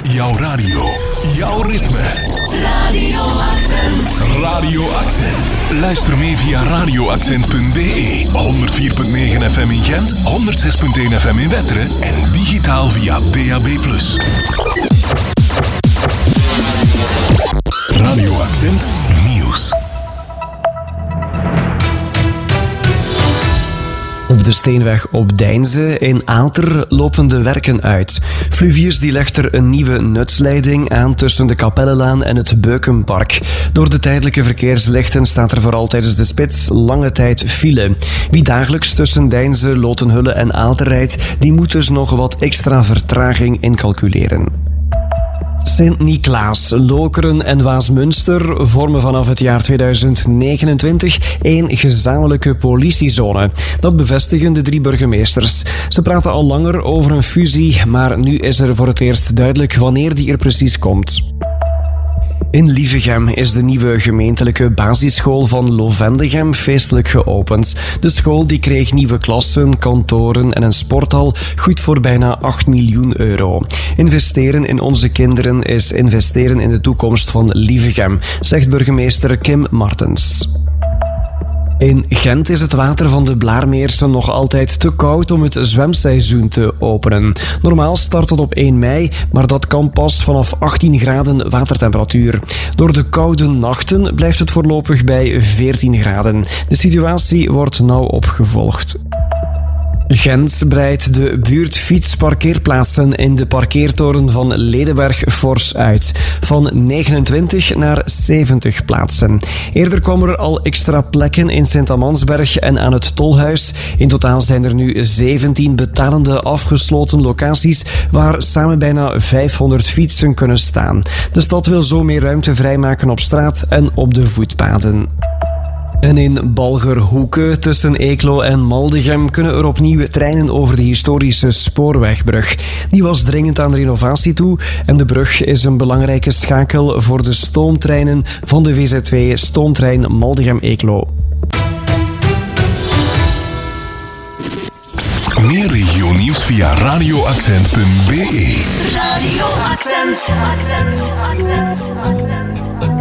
Jouw radio. Jouw ritme. Radio Accent. Radio Accent. Luister mee via radioaccent.be. 104.9 FM in Gent, 106.1 FM in Wetteren en digitaal via DAB+. Radio Accent Nieuws. Op de Steenweg op Deinze in Aalter lopen de werken uit. Fluvius die legt er een nieuwe nutsleiding aan tussen de Kapellenlaan en het Beukenpark. Door de tijdelijke verkeerslichten staat er vooral tijdens de spits lange tijd file. Wie dagelijks tussen Deinze, Lotenhulle en Aalter rijdt, die moet dus nog wat extra vertraging incalculeren. Sint-Niklaas, Lokeren en Waasmunster vormen vanaf het jaar 2029 één gezamenlijke politiezone. Dat bevestigen de 3 burgemeesters. Ze praten al langer over een fusie, maar nu is er voor het eerst duidelijk wanneer die er precies komt. In Lievegem is de nieuwe gemeentelijke basisschool van Lovendegem feestelijk geopend. De school die kreeg nieuwe klassen, kantoren en een sporthal, goed voor bijna 8 miljoen euro. Investeren in onze kinderen is investeren in de toekomst van Lievegem, zegt burgemeester Kim Martens. In Gent is het water van de Blaarmeersen nog altijd te koud om het zwemseizoen te openen. Normaal start het op 1 mei, maar dat kan pas vanaf 18 graden watertemperatuur. Door de koude nachten blijft het voorlopig bij 14 graden. De situatie wordt nauw opgevolgd. Gent breidt de buurtfietsparkeerplaatsen in de parkeertoren van Ledenberg fors uit. Van 29 naar 70 plaatsen. Eerder kwamen er al extra plekken in Sint-Amansberg en aan het Tolhuis. In totaal zijn er nu 17 betalende afgesloten locaties waar samen bijna 500 fietsen kunnen staan. De stad wil zo meer ruimte vrijmaken op straat en op de voetpaden. En in Balgerhoeken tussen Eeklo en Maldegem kunnen er opnieuw treinen over de historische spoorwegbrug. Die was dringend aan renovatie toe en de brug is een belangrijke schakel voor de stoomtreinen van de VZ2 stoomtrein Maldegem-Eeklo. Meer regionieuws via radioaccent.be. Radio Accent.